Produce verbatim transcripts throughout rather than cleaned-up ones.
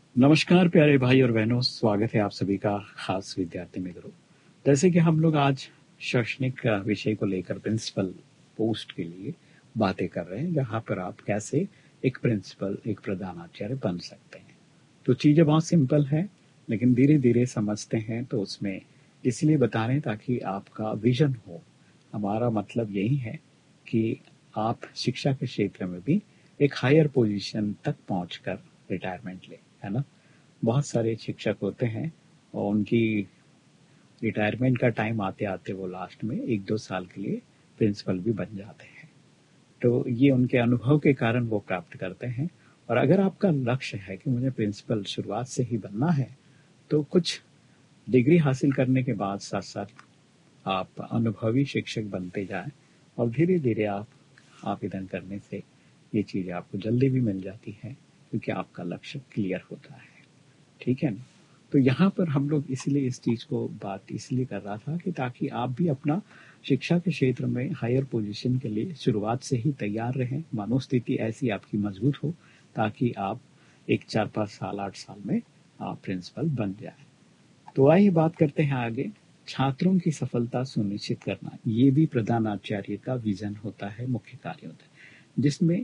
नमस्कार प्यारे भाई और बहनों, स्वागत है आप सभी का खास विद्यार्थी मित्रों। जैसे कि हम लोग आज शैक्षणिक अ, विषय को लेकर प्रिंसिपल पोस्ट के लिए बातें कर रहे हैं, जहां पर आप कैसे एक प्रिंसिपल, एक प्रधानाचार्य बन सकते हैं। तो चीजें बहुत सिंपल हैं, लेकिन धीरे धीरे समझते हैं तो उसमें इसलिए बता रहे हैं ताकि आपका विजन हो। हमारा मतलब यही है कि आप शिक्षा के क्षेत्र में भी एक हायर पोजीशन तक पहुंचकर रिटायरमेंट लें, है ना। बहुत सारे शिक्षक होते हैं और उनकी रिटायरमेंट का टाइम आते आते वो लास्ट में एक दो साल के लिए प्रिंसिपल भी बन जाते हैं। तो ये उनके अनुभव के कारण वो प्राप्त करते हैं। और अगर आपका लक्ष्य है कि मुझे प्रिंसिपल शुरुआत से ही बनना है, तो कुछ डिग्री हासिल करने के बाद साथ साथ आप अनुभवी शिक्षक बनते जाएं और धीरे धीरे आप आवेदन करने से ये चीज़ें आपको जल्दी भी मिल जाती हैं, क्योंकि आपका लक्ष्य क्लियर होता है। ठीक है ना। तो यहाँ पर हम लोग इसलिए इस चीज को बात इसलिए कर रहा था कि ताकि आप भी अपना शिक्षा के क्षेत्र में हायर पोजीशन के लिए शुरुआत से ही तैयार रहें, मनोस्थिति ऐसी आपकी मजबूत हो ताकि आप एक चार पाँच साल आठ साल में आप प्रिंसिपल बन जाए। तो आइए बात करते हैं आगे। छात्रों की सफलता सुनिश्चित करना, ये भी प्रधानाचार्य का विजन होता है, मुख्य कार्य होता है, जिसमें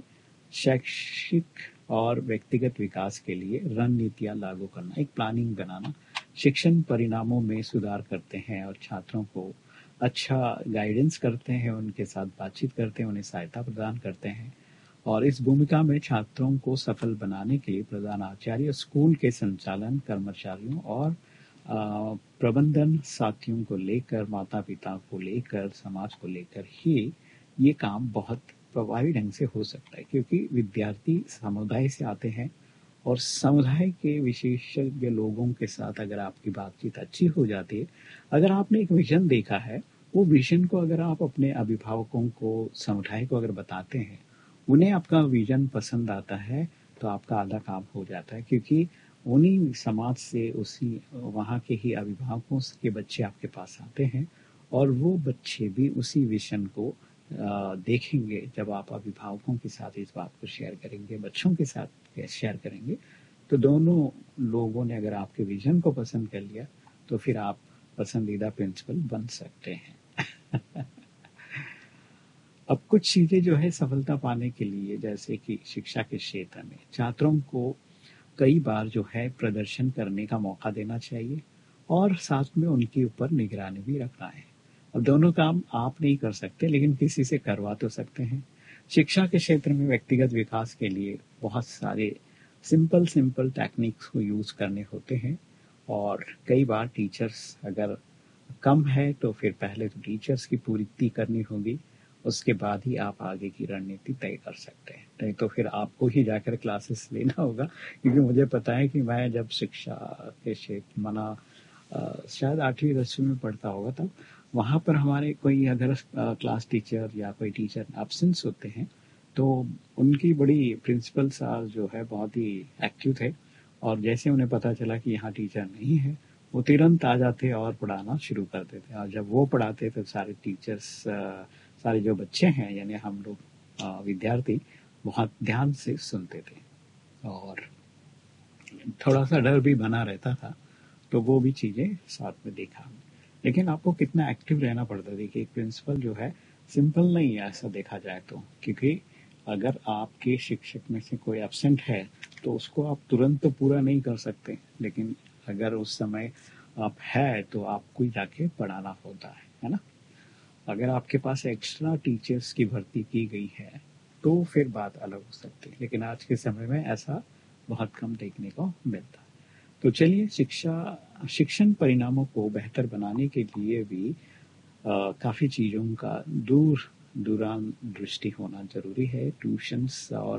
शैक्षिक और व्यक्तिगत विकास के लिए रणनीतियां लागू करना, एक प्लानिंग बनाना, शिक्षण परिणामों में सुधार करते हैं और छात्रों को अच्छा गाइडेंस करते हैं, उनके साथ बातचीत करते हैं, उन्हें सहायता प्रदान करते हैं। और इस भूमिका में छात्रों को सफल बनाने के लिए प्रधानाचार्य स्कूल के संचालन कर्मचारियों और अ, प्रबंधन साथियों को लेकर, माता पिता को लेकर, समाज को लेकर ही ये काम बहुत प्रभावी ढंग से हो सकता है, क्योंकि विद्यार्थी समुदाय से आते हैं और समुदाय के विशेषज्ञ लोगों के साथ अगर आपकी बातचीत अच्छी हो जाती है, अगर आपने एक विजन देखा है, वो विजन को अगर आप अपने अभिभावकों को, समुदाय को अगर बताते हैं, उन्हें आपका विजन पसंद आता है, तो आपका आधा काम हो जाता है, क्योंकि उन्हीं समाज से, उसी वहाँ के ही अभिभावकों के बच्चे आपके पास आते हैं और वो बच्चे भी उसी विजन को अ, देखेंगे। जब आप अभिभावकों के साथ इस बात को शेयर करेंगे, बच्चों के साथ शेयर करेंगे, तो दोनों लोगों ने अगर आपके विजन को पसंद कर लिया, तो फिर आप पसंदीदा प्रिंसिपल बन सकते हैं। अब कुछ चीजें जो है सफलता पाने के लिए, जैसे कि शिक्षा के क्षेत्र में छात्रों को कई बार जो है प्रदर्शन करने का मौका देना चाहिए और साथ में उनके ऊपर निगरानी भी रखना है। अब दोनों काम आप नहीं कर सकते, लेकिन किसी से करवा तो सकते हैं। शिक्षा के क्षेत्र में व्यक्तिगत विकास के लिए बहुत सारे सिंपल सिंपल टेक्निक्स को यूज करने होते हैं। और कई बार टीचर्स अगर कम है तो फिर पहले तो टीचर्स की पूर्ति करनी होगी, उसके बाद ही आप आगे की रणनीति तय कर सकते हैं। नहीं तो फिर आपको ही जाकर क्लासेस लेना होगा, क्योंकि मुझे पता है कि मैं जब शिक्षा के क्षेत्र मना अ, शायद आठवीं दसवीं में पढ़ता होगा, तब वहाँ पर हमारे कोई अगर अ, क्लास टीचर या कोई टीचर एब्सेंस होते हैं, तो उनकी बड़ी प्रिंसिपल साहब जो है बहुत ही एक्टिव थे। और जैसे उन्हें पता चला कि यहाँ टीचर नहीं है, वो तुरंत आ जाते और पढ़ाना शुरू करते थे। और जब वो पढ़ाते थे, सारे टीचर्स, सारे जो बच्चे हैं यानी हम लोग अ, विद्यार्थी बहुत ध्यान से सुनते थे और थोड़ा सा डर भी बना रहता था। तो वो भी चीजें साथ में देखा हमने। लेकिन आपको कितना एक्टिव रहना पड़ता है। देखिए, एक प्रिंसिपल जो है सिंपल नहीं है ऐसा देखा जाए तो, क्योंकि अगर आपके शिक्षक में से कोई एब्सेंट है तो उसको आप तुरंत तो पूरा नहीं कर सकते, लेकिन अगर उस समय आप है तो आपको ही जाके पढ़ाना होता है है ना। अगर आपके पास एक्स्ट्रा टीचर्स की भर्ती की गई है तो फिर बात अलग हो सकती है, लेकिन आज के समय में ऐसा बहुत कम देखने को मिलता है। तो चलिए, शिक्षा शिक्षण परिणामों को बेहतर बनाने के लिए भी अ, काफी चीजों का दूर दूरान दृष्टि होना जरूरी है। ट्यूशंस और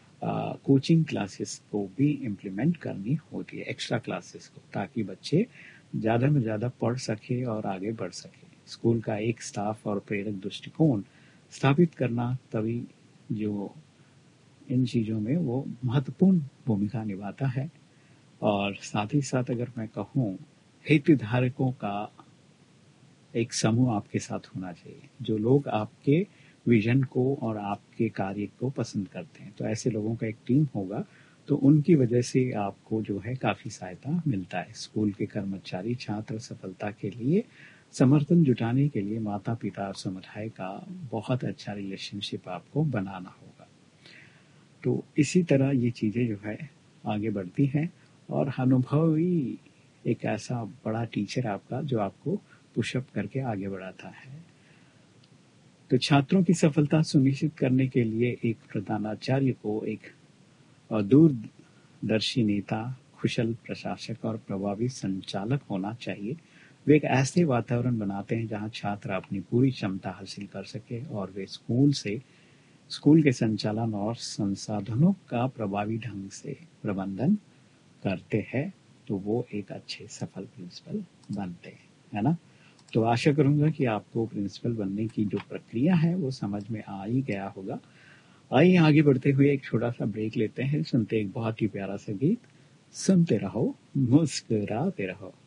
कोचिंग क्लासेस को भी इम्प्लीमेंट करनी होती है, एक्स्ट्रा क्लासेस को, ताकि बच्चे ज्यादा में ज्यादा पढ़ सके और आगे बढ़ सके। स्कूल का एक स्टाफ और प्रेरक दृष्टिकोण स्थापित करना तभी जो इन चीजों में वो महत्वपूर्ण भूमिका निभाता है। और साथ ही साथ अगर मैं कहूँ, हितधारकों का एक समूह आपके साथ होना चाहिए, जो लोग आपके विजन को और आपके कार्य को पसंद करते हैं। तो ऐसे लोगों का एक टीम होगा तो उनकी वजह से आपको जो है काफ़ी सहायता मिलता है। स्कूल के कर्मचारी छात्र सफलता के लिए समर्थन जुटाने के लिए माता-पिता और समुदाय का बहुत अच्छा रिलेशनशिप आपको बनाना होगा। तो इसी तरह ये चीज़ें जो है आगे बढ़ती हैं और अनुभवी एक ऐसा बड़ा टीचर आपका जो आपको पुशअप करके आगे बढ़ाता है। तो छात्रों की सफलता सुनिश्चित करने के लिए एक प्रधानाचार्य को एक दूरदर्शी नेता, कुशल प्रशासक और प्रभावी संचालक होना चाहिए। वे एक ऐसे वातावरण बनाते हैं जहां छात्र अपनी पूरी क्षमता हासिल कर सके और वे स्कूल से स्कूल के संचालन और संसाधनों का प्रभावी ढंग से प्रबंधन करते हैं, तो वो एक अच्छे सफल प्रिंसिपल बनते हैं, है ना? तो आशा करूंगा कि आपको प्रिंसिपल बनने की जो प्रक्रिया है वो समझ में आ ही गया होगा। आइए आगे बढ़ते हुए एक छोटा सा ब्रेक लेते हैं, सुनते एक बहुत ही प्यारा सा गीत। सुनते रहो, मुस्कुराते रहो।